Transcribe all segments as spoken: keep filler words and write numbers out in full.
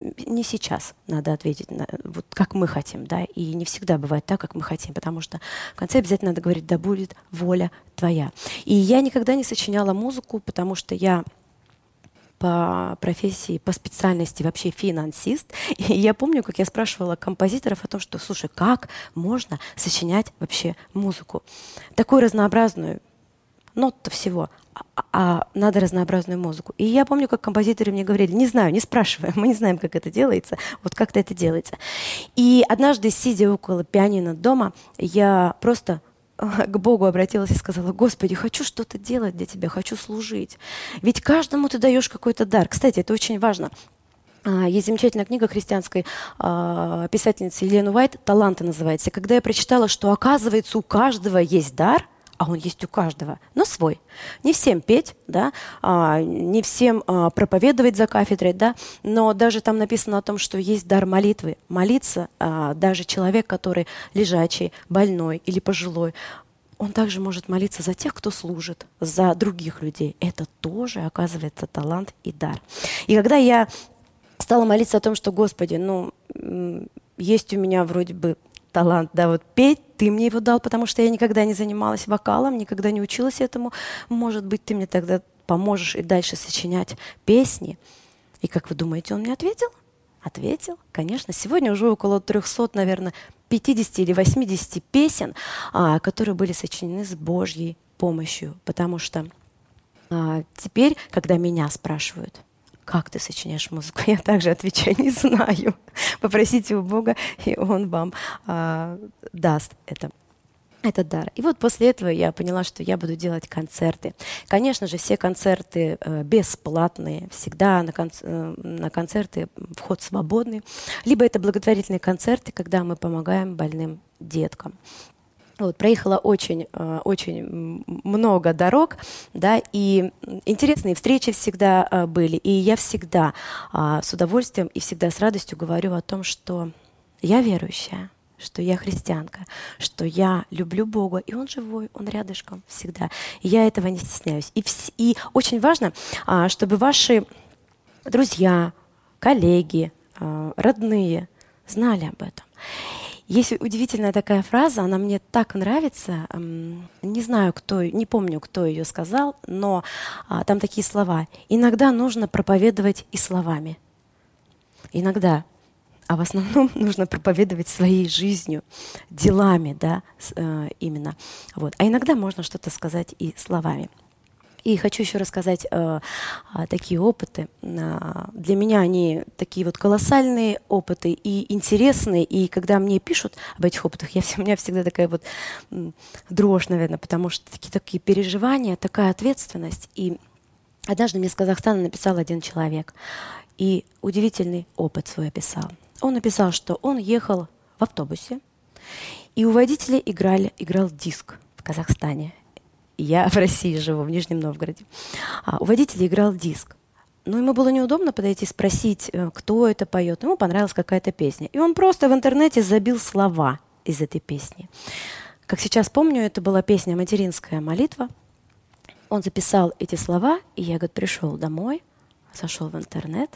не сейчас надо ответить, на, вот как мы хотим, да, и не всегда бывает так, как мы хотим, потому что в конце обязательно надо говорить: да будет воля твоя. И я никогда не сочиняла музыку, потому что я по профессии, по специальности вообще финансист. И я помню, как я спрашивала композиторов о том, что, слушай, как можно сочинять вообще музыку? Такую разнообразную, нот-то всего, а, а надо разнообразную музыку. И я помню, как композиторы мне говорили: не знаю, не спрашивай, мы не знаем, как это делается, вот как-то это делается. И однажды, сидя около пианино дома, я просто к Богу обратилась и сказала: Господи, хочу что-то делать для Тебя, хочу служить. Ведь каждому Ты даешь какой-то дар. Кстати, это очень важно. Есть замечательная книга христианской писательницы Елены Уайт «Таланты» называется. Когда я прочитала, что, оказывается, у каждого есть дар, а он есть у каждого, но свой. Не всем петь, да, а, не всем а, проповедовать за кафедрой, да, но даже там написано о том, что есть дар молитвы. Молиться а, даже человек, который лежачий, больной или пожилой, он также может молиться за тех, кто служит, за других людей. Это тоже, оказывается, талант и дар. И когда я стала молиться о том, что, Господи, ну, есть у меня вроде бы талант, да, вот петь, Ты мне его дал, потому что я никогда не занималась вокалом, никогда не училась этому. Может быть, Ты мне тогда поможешь и дальше сочинять песни. И как вы думаете, он мне ответил? Ответил, конечно. Сегодня уже около трехсот, наверное, пятидесяти или восьмидесяти песен, а, которые были сочинены с Божьей помощью. Потому что а, теперь, когда меня спрашивают: как ты сочиняешь музыку? Я также отвечаю: не знаю. Попросите у Бога, и Он вам а, даст это, этот дар. И вот после этого я поняла, что я буду делать концерты. Конечно же, все концерты э, бесплатные, всегда на, кон- э, на концерты вход свободный. Либо это благотворительные концерты, когда мы помогаем больным деткам. Вот, проехала очень, очень много дорог, да, и интересные встречи всегда были. И я всегда с удовольствием и всегда с радостью говорю о том, что я верующая, что я христианка, что я люблю Бога, и Он живой, Он рядышком всегда. И я этого не стесняюсь. И, вс- и очень важно, чтобы ваши друзья, коллеги, родные знали об этом. Есть удивительная такая фраза, она мне так нравится. Не знаю, кто, не помню, кто ее сказал, но а, там такие слова: иногда нужно проповедовать и словами. Иногда, а в основном нужно проповедовать своей жизнью, делами, да, с, э, именно. Вот. А иногда можно что-то сказать и словами. И хочу еще рассказать э, такие опыты. Э, для меня они такие вот колоссальные опыты и интересные. И когда мне пишут об этих опытах, я, у меня всегда такая вот м, дрожь, наверное, потому что такие, такие переживания, такая ответственность. И однажды мне с Казахстана написал один человек, и удивительный опыт свой описал. Он написал, что он ехал в автобусе, и у водителя играли, играл диск в Казахстане. Я в России живу, в Нижнем Новгороде. А у водителя играл диск. Но ему было неудобно подойти спросить, кто это поет. Ему понравилась какая-то песня. И он просто в интернете забил слова из этой песни. Как сейчас помню, это была песня «Материнская молитва». Он записал эти слова, и я, говорит, пришел домой, зашел в интернет,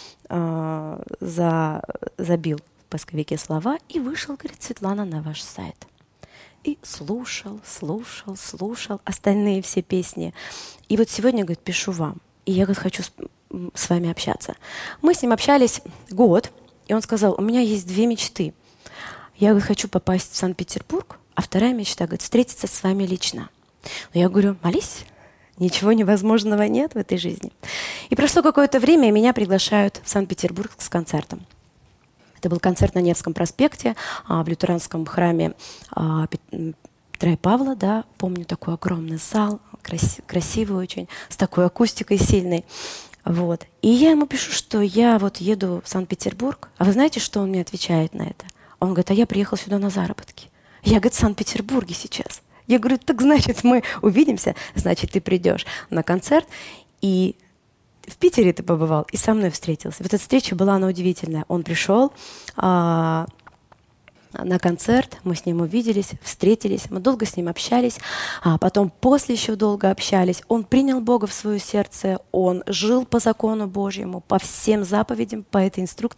э, за, забил в поисковике слова и вышел, говорит, Светлана, на ваш сайт. И слушал, слушал, слушал остальные все песни. И вот сегодня, говорит, пишу вам. И я, говорит, хочу с, с вами общаться. Мы с ним общались год, и он сказал: у меня есть две мечты. Я, говорит, хочу попасть в Санкт-Петербург, а вторая мечта, говорит, встретиться с вами лично. Но я говорю: молись, ничего невозможного нет в этой жизни. И прошло какое-то время, и меня приглашают в Санкт-Петербург с концертом. Это был концерт на Невском проспекте, в лютеранском храме Петра и Павла, да, помню, такой огромный зал, крас- красивый очень, с такой акустикой сильной. Вот. И я ему пишу, что я вот еду в Санкт-Петербург, а вы знаете, что он мне отвечает на это? Он говорит: а я приехал сюда на заработки. Я, говорит, в Санкт-Петербурге сейчас. Я говорю: так значит, мы увидимся, значит, ты придешь на концерт. И в Питере ты побывал и со мной встретился. Вот эта встреча была, она удивительная. Он пришел а, на концерт, мы с ним увиделись, встретились, мы долго с ним общались, а потом после еще долго общались. Он принял Бога в свое сердце, он жил по закону Божьему, по всем заповедям, по этой инструкции.